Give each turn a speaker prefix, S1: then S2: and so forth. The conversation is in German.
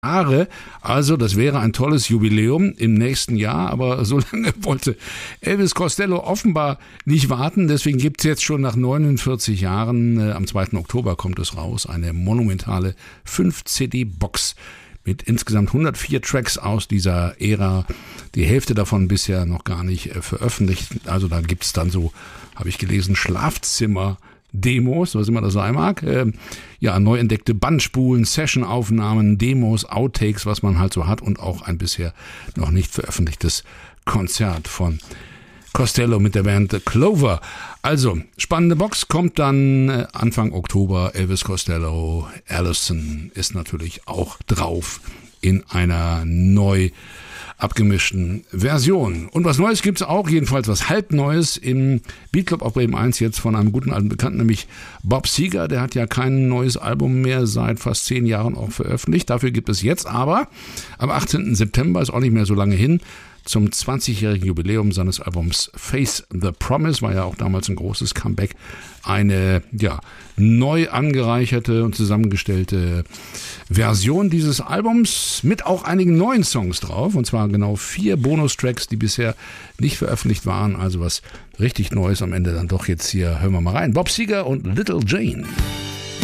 S1: Jahre. Also das wäre ein tolles Jubiläum im nächsten Jahr, aber so lange wollte Elvis Costello offenbar nicht warten. Deswegen gibt es jetzt schon nach 49 Jahren, am 2. Oktober kommt es raus, eine monumentale 5-CD-Box mit insgesamt 104 Tracks aus dieser Ära. Die Hälfte davon bisher noch gar nicht veröffentlicht. Also da gibt es dann so, habe ich gelesen, Schlafzimmer-Demos, was immer das sein mag. Neu entdeckte Bandspulen, Sessionaufnahmen, Demos, Outtakes, was man halt so hat und auch ein bisher noch nicht veröffentlichtes Konzert von Costello mit der Band The Clover. Also, spannende Box, kommt dann Anfang Oktober. Elvis Costello, Allison ist natürlich auch drauf in einer neu abgemischten Version. Und was Neues gibt's auch, jedenfalls was halbneues im Beatclub auf Bremen 1 jetzt von einem guten alten Bekannten, nämlich Bob Seger. Der hat ja kein neues Album mehr seit fast 10 Jahren auch veröffentlicht. Dafür gibt es jetzt aber am 18. September, ist auch nicht mehr so lange hin, zum 20-jährigen Jubiläum seines Albums Face the Promise, war ja auch damals ein großes Comeback, eine neu angereicherte und zusammengestellte Version dieses Albums mit auch einigen neuen Songs drauf, und zwar genau 4 Bonustracks, die bisher nicht veröffentlicht waren, also was richtig Neues am Ende dann doch jetzt hier. Hören wir mal rein. Bob Seger und Little Jane.